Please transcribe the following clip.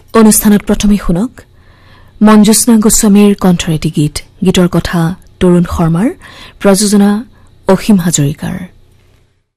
অনুষ্ঠানত প্ৰথমে শুনক মঞ্জুস্না গোস্বামীৰ কণ্ঠৰ এটি গীত। গীতৰ কথা তৰুণ শৰ্মাৰ, প্ৰযোজনা অসীম হাজৰিকাৰ।